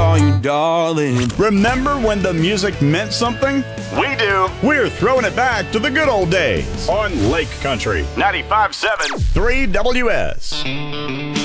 saw you, darling. Remember when the music meant something? We do. We're throwing it back to the good old days on Lake Country 95.7 3WS.